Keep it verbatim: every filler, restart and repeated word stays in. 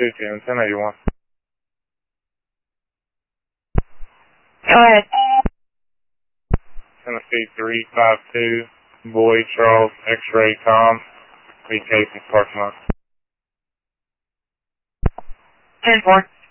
two ten, ten eighty-one. Go ahead. Tennessee three five two, Boyd Charles, X-Ray Tom, B K from parking lot. ten four.